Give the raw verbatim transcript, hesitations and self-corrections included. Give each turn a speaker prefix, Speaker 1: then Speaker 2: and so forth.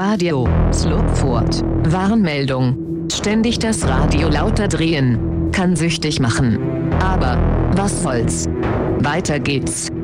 Speaker 1: Radio, Slowpfurt, Warnmeldung. Ständig das Radio lauter drehen. Kann süchtig machen. Aber, was soll's? Weiter geht's.